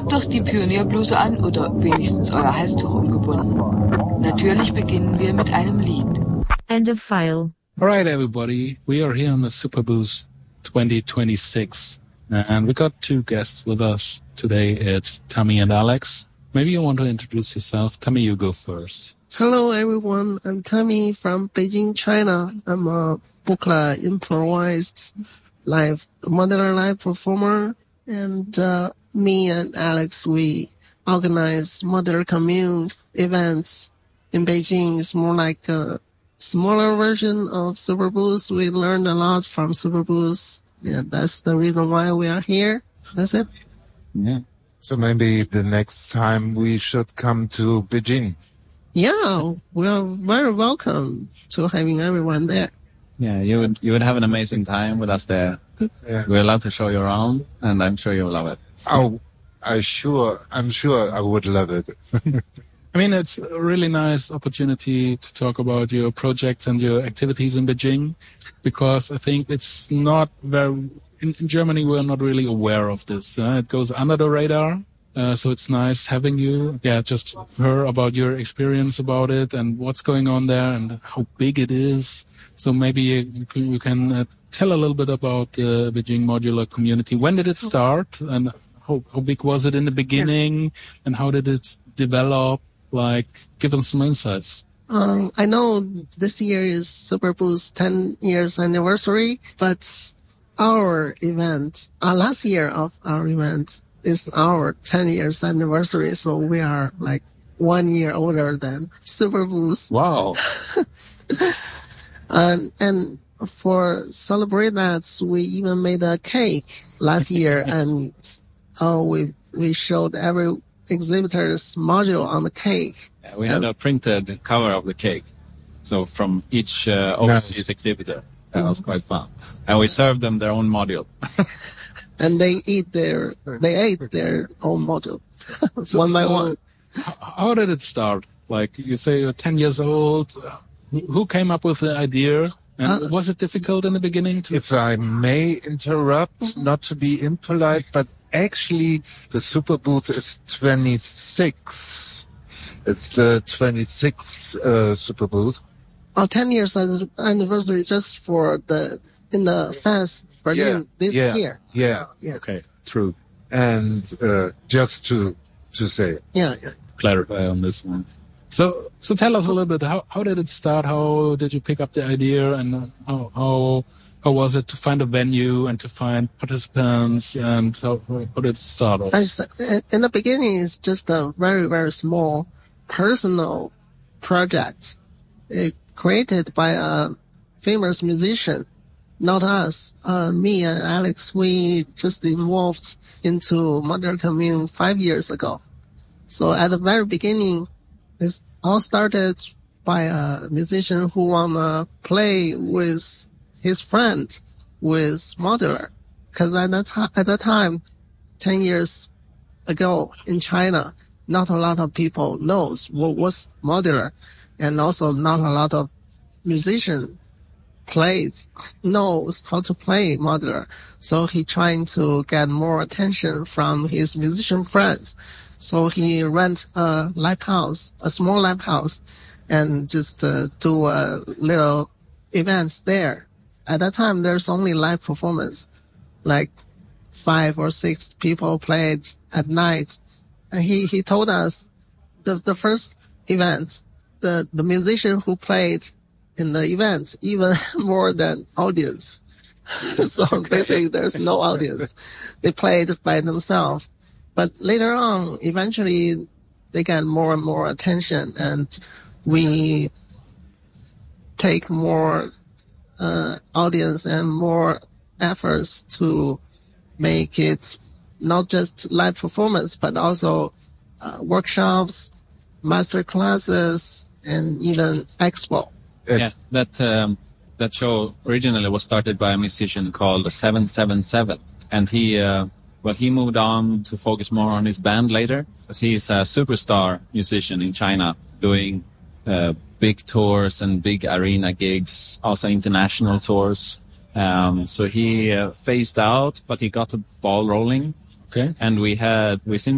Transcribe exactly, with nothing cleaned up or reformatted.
Habt doch die Pionierbluse an oder wenigstens euer Halstuch umgebunden. Natürlich beginnen wir mit einem Lied. End of file. All right, everybody. We are here on the Superboost twenty twenty-six. And we got two guests with us today. It's Tammy and Alex. Maybe you want to introduce yourself. Tammy, you go first. Hello, everyone. I'm Tammy from Beijing, China. I'm a Buchla improvised live, modular live performer. And uh, me and Alex, we organize modular commune events in Beijing. It's more like a smaller version of Superboost. We learned a lot from Superboost. Yeah, that's the reason why we are here. That's it. Yeah. So maybe the next time we should come to Beijing. Yeah, we are very welcome to having everyone there. Yeah, you would you would have an amazing time with us there. Yeah. We're allowed to show you around, and I'm sure you'll love it. Oh, I sure, I'm sure I would love it. I mean, it's a really nice opportunity to talk about your projects and your activities in Beijing, because I think it's not very, in, in Germany, we're not really aware of this. Uh, it goes under the radar. Uh, so it's nice having you, yeah, just hear about your experience about it and what's going on there and how big it is. So maybe you can, you can uh, tell a little bit about the Beijing modular community. When did it start and how, how big was it in the beginning and how did it develop? Like, give us some insights. Um, I know this year is Superboost ten years anniversary, but our event, uh, last year of our event is our ten years anniversary. So we are like one year older than Superboost. Wow. and, and for celebrate that, we even made a cake last year and, oh, we, we showed every exhibitor's module on the cake. Yeah, we had a printed cover of the cake. So from each uh, overseas nice. exhibitor. That was quite fun. And we served them their own module. And they eat their, they ate their own module. so, one by so one. How did it start? Like you say you're ten years old. Who came up with the idea? And uh, was it difficult in the beginning to? If I may interrupt, mm-hmm. not to be impolite, but actually the Superboost is twenty-six. It's the twenty-sixth uh, Superboost. Our ten years anniversary just for the, in the fest Berlin yeah, this yeah, year. Yeah. Yeah. Okay. True. And, uh, just to, to say. Yeah. Yeah. Clarify on this one. So, so tell us a little bit, how, how did it start? How did you pick up the idea and how, how, how was it to find a venue and to find participants and how, how did it start off? In the beginning, it's just a very, very small personal project. It created by a famous musician, not us. Uh, me and Alex, we just involved into modular commune five years ago. So at the very beginning, it all started by a musician who wanna play with his friend with modular. Cause at that time, at that time, ten years ago in China, not a lot of people knows what was modular. And also not a lot of musicians plays, knows how to play modular. So he trying to get more attention from his musician friends. So he rent a live house, a small live house, and just uh, do a little events there. At that time, there's only live performance, like five or six people played at night. And he, he told us the, the first event, the, the musician who played in the event even more than audience. So basically there's no audience. They played by themselves. But later on, eventually they get more and more attention and we take more, uh, audience and more efforts to make it not just live performance, but also, uh, workshops, master classes, and even expo. Yeah, that um, that show originally was started by a musician called seven seven seven, and he uh, well he moved on to focus more on his band later, because he's a superstar musician in China, doing uh, big tours and big arena gigs, also international tours. Um, so he uh, phased out, but he got the ball rolling. Okay, and we had we